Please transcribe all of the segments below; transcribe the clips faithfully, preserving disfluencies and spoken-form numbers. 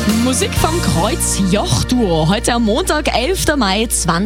Musik vom Kreuz-Joch-Duo. Heute am Montag, elfter Mai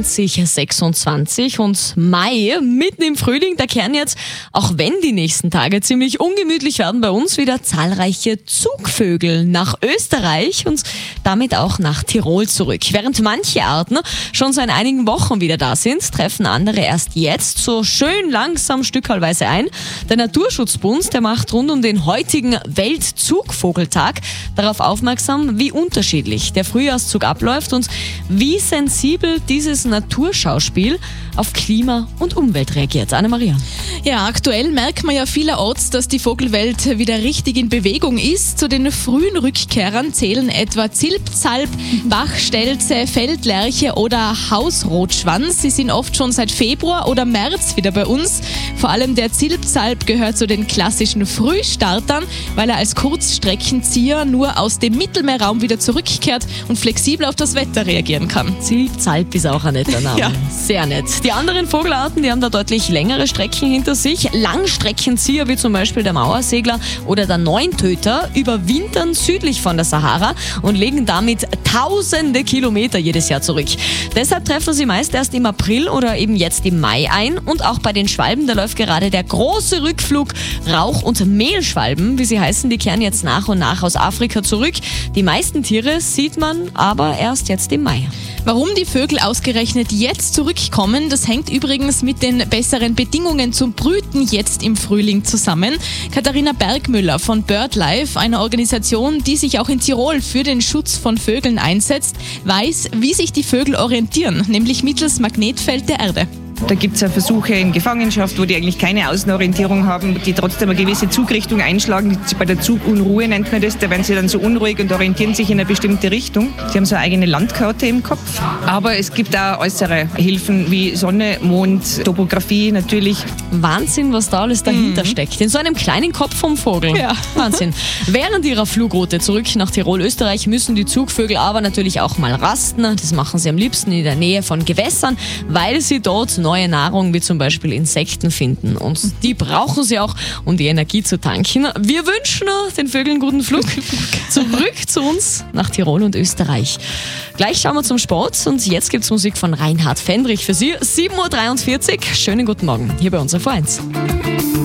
zweitausendsechsundzwanzig. Und Mai, mitten im Frühling, da kehren jetzt, auch wenn die nächsten Tage ziemlich ungemütlich werden, bei uns wieder zahlreiche Zugvögel nach Österreich und damit auch nach Tirol zurück. Während manche Arten schon seit einigen Wochen wieder da sind, treffen andere erst jetzt so schön langsam stückchenweise ein. Der Naturschutzbund, der macht rund um den heutigen Weltzugvogeltag darauf aufmerksam, wie unterschiedlich der Frühjahrszug abläuft und wie sensibel dieses Naturschauspiel auf Klima und Umwelt reagiert. Anna-Maria. Ja, aktuell merkt man ja vielerorts, dass die Vogelwelt wieder richtig in Bewegung ist. Zu den frühen Rückkehrern zählen etwa Zilpzalp, Bachstelze, Feldlerche oder Hausrotschwanz. Sie sind oft schon seit Februar oder März wieder bei uns. Vor allem der Zilpzalp gehört zu den klassischen Frühstartern, weil er als Kurzstreckenzieher nur aus dem Mittelmeerraum wieder zurückkehrt und flexibel auf das Wetter reagieren kann. Zilpzalp ist auch ein netter Name. Ja. Sehr nett. Die anderen Vogelarten, die haben da deutlich längere Strecken hinter sich. Langstreckenzieher wie zum Beispiel der Mauersegler oder der Neuntöter überwintern südlich von der Sahara und legen damit tausende Kilometer jedes Jahr zurück. Deshalb treffen sie meist erst im April oder eben jetzt im Mai ein. Und auch bei den Schwalben, da läuft gerade der große Rückflug. Rauch- und Mehlschwalben, wie sie heißen, die kehren jetzt nach und nach aus Afrika zurück. Die meisten Tiere sieht man aber erst jetzt im Mai. Warum die Vögel ausgerechnet jetzt zurückkommen, das hängt übrigens mit den besseren Bedingungen zum Brüten jetzt im Frühling zusammen. Katharina Bergmüller von BirdLife, einer Organisation, die sich auch in Tirol für den Schutz von Vögeln einsetzt, weiß, wie sich die Vögel orientieren, nämlich mittels Magnetfeld der Erde. Da gibt es ja Versuche in Gefangenschaft, wo die eigentlich keine Außenorientierung haben, die trotzdem eine gewisse Zugrichtung einschlagen. Bei der Zugunruhe nennt man das, da werden sie dann so unruhig und orientieren sich in eine bestimmte Richtung. Sie haben so eine eigene Landkarte im Kopf. Aber es gibt auch äußere Hilfen wie Sonne, Mond, Topographie natürlich. Wahnsinn, was da alles dahinter Mhm. steckt. In so einem kleinen Kopf vom Vogel. Ja. Wahnsinn. Während ihrer Flugroute zurück nach Tirol, Österreich, müssen die Zugvögel aber natürlich auch mal rasten. Das machen sie am liebsten in der Nähe von Gewässern, weil sie dort neue Nahrung wie zum Beispiel Insekten finden. Und die brauchen sie auch, um die Energie zu tanken. Wir wünschen den Vögeln guten Flug zurück zu uns nach Tirol und Österreich. Gleich schauen wir zum Sport und jetzt gibt's Musik von Reinhard Fendrich für Sie. sieben Uhr dreiundvierzig. Schönen guten Morgen hier bei uns auf eins.